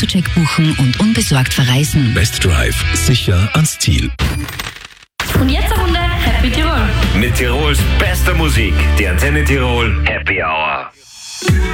Autocheck buchen und unbesorgt verreisen. Best Drive, sicher ans Ziel. Und jetzt eine Runde Happy Tirol. Mit Tirols bester Musik, die Antenne Tirol Happy Hour.